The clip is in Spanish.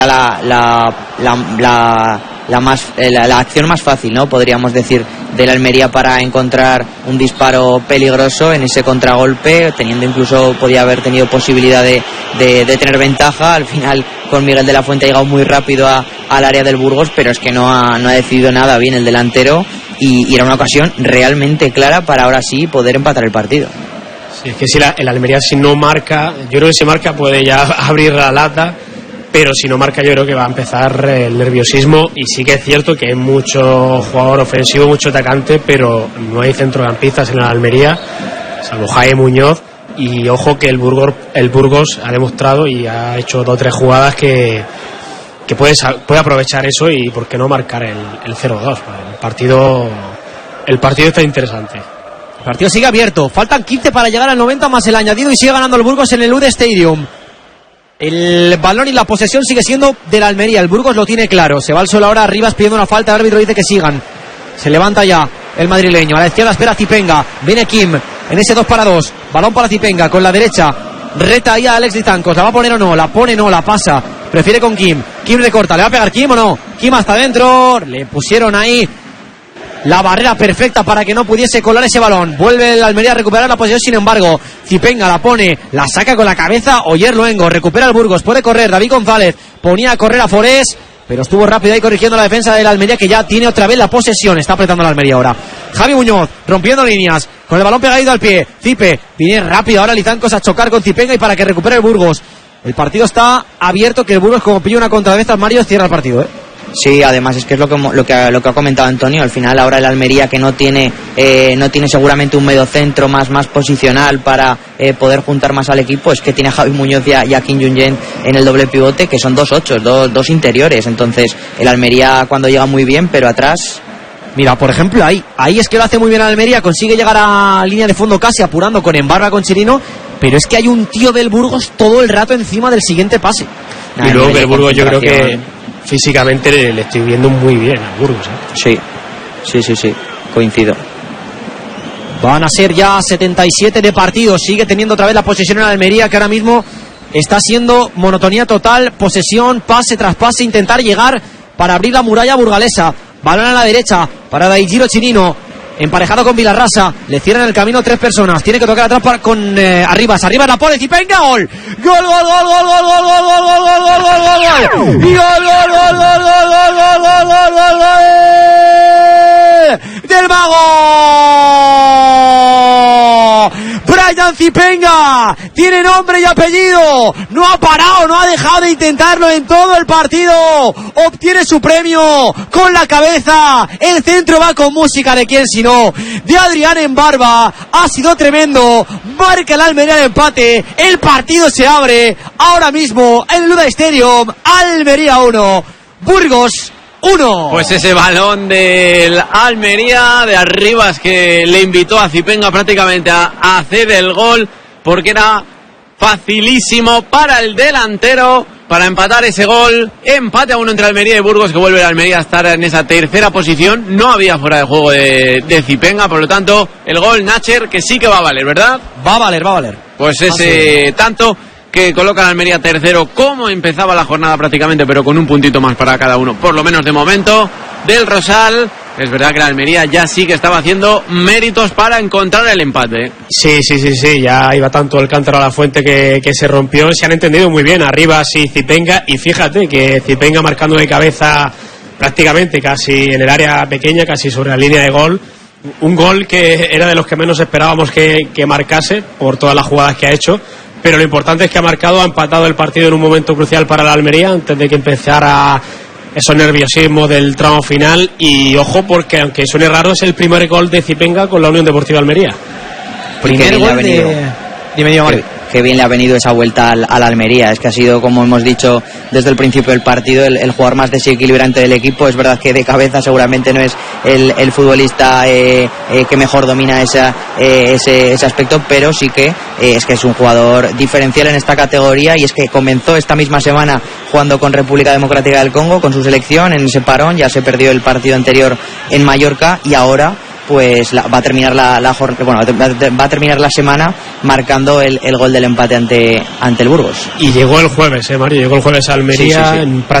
la acción más fácil, ¿no? Podríamos decir, del Almería para encontrar un disparo peligroso en ese contragolpe, podía haber tenido posibilidad de tener ventaja. Al final con Miguel de la Fuente ha llegado muy rápido al área del Burgos, pero es que no ha decidido nada bien el delantero, y era una ocasión realmente clara para ahora sí poder empatar el partido. Sí, es que si el Almería, si no marca, yo creo que si marca puede ya abrir la lata, pero si no marca yo creo que va a empezar el nerviosismo. Y sí que es cierto que hay mucho jugador ofensivo, mucho atacante, pero no hay centrocampistas en la Almería, salvo Jaime Muñoz. Y ojo que el Burgos ha demostrado y ha hecho 2 o 3 jugadas que puede aprovechar eso, y por qué no marcar el 0-2. El partido está interesante. El partido sigue abierto, faltan 15 para llegar al 90 más el añadido, y sigue ganando el Burgos en el UD Stadium. El balón y la posesión sigue siendo de la Almería. El Burgos lo tiene claro, se va al suelo ahora. Arribas pidiendo una falta, el árbitro dice que sigan. Se levanta ya el madrileño, a la izquierda espera Zipenga, viene Kim en ese 2 para 2, balón para Zipenga, con la derecha reta ahí a Alex Lizancos, la va a poner o no, la pone, no, la pasa, prefiere con Kim recorta, ¿le va a pegar Kim o no? Kim hasta adentro, le pusieron ahí la barrera perfecta para que no pudiese colar ese balón. Vuelve el Almería a recuperar la posesión, sin embargo Zipenga la pone, la saca con la cabeza Oyer Luengo, recupera el Burgos, puede correr David González, ponía a correr a Forés, pero estuvo rápido ahí corrigiendo la defensa de la Almería, que ya tiene otra vez la posesión. Está apretando la Almería ahora. Javi Muñoz rompiendo líneas, con el balón pegadito al pie. Zipe, viene rápido ahora Lizancos a chocar con Zipenga y para que recupere el Burgos. El partido está abierto, que el Burgos, como pilla una contravez, Mario, cierra el partido, Sí, además es que es lo que ha comentado Antonio. Al final ahora el Almería, que no tiene seguramente un mediocentro más posicional para poder juntar más al equipo, es que tiene a Javi Muñoz y a Kim Jung-jen en el doble pivote, que son 2 8, dos interiores. Entonces el Almería cuando llega muy bien, pero atrás... Mira, por ejemplo, ahí es que lo hace muy bien el Almería, consigue llegar a línea de fondo casi apurando con Embarba, con Chirino, pero es que hay un tío del Burgos todo el rato encima del siguiente pase. Y luego que el Burgos, yo creo que físicamente le estoy viendo muy bien al Burgos, Sí, coincido. Van a ser ya 77 de partido. Sigue teniendo otra vez la posesión en Almería, que ahora mismo está siendo monotonía total, posesión, pase tras pase, intentar llegar para abrir la muralla burgalesa. Balón a la derecha para Daijiro Chirino, emparejado con Vilarrasa, le cierran el camino 3 personas, tiene que tocar atrás con Arribas la pone Zipenga, gol del mago Brian Zipenga, tiene nombre y apellido, no ha parado, no ha dejado de intentarlo en todo el partido, obtiene su premio con la cabeza, el centro va con música, de quién sino de Adrián Embarba, ha sido tremendo, marca el Almería el empate, el partido se abre ahora mismo en el Luda Stadium. Almería 1, Burgos 1. Pues ese balón del Almería de Arribas, que le invitó a Zipenga prácticamente a hacer el gol, porque era facilísimo para el delantero para empatar ese gol. Empate a 1 entre Almería y Burgos, que vuelve el Almería a estar en esa tercera posición. No había fuera de juego de Zipenga, por lo tanto el gol Nacher, que sí que va a valer, ¿verdad? Va a valer. Pues ese tanto que coloca a Almería tercero, como empezaba la jornada prácticamente, pero con un puntito más para cada uno, por lo menos de momento, del Rosal. Es verdad que la Almería ya sí que estaba haciendo méritos para encontrar el empate. Sí, ya iba tanto el cántaro a la fuente que se rompió. Se han entendido muy bien Arribas y Zipenga, y fíjate que Zipenga marcando de cabeza prácticamente casi en el área pequeña, casi sobre la línea de gol. Un gol que era de los que menos esperábamos que marcase por todas las jugadas que ha hecho. Pero lo importante es que ha empatado el partido en un momento crucial para la Almería, antes de que empezara esos nerviosismos del tramo final. Y ojo, porque aunque suene raro, es el primer gol de Zipenga con la Unión Deportiva Almería. Primer gol de... Dime, Mario. Qué bien le ha venido esa vuelta al Almería. Es que ha sido, como hemos dicho desde el principio del partido, el jugador más desequilibrante del equipo. Es verdad que de cabeza seguramente no es el futbolista que mejor domina ese aspecto, pero sí que es un jugador diferencial en esta categoría. Y es que comenzó esta misma semana jugando con República Democrática del Congo, con su selección en ese parón. Ya se perdió el partido anterior en Mallorca, y ahora pues va a terminar va a terminar la semana marcando el gol del empate ante el Burgos. Y llegó el jueves, Mario, llegó el jueves a Almería. Sí.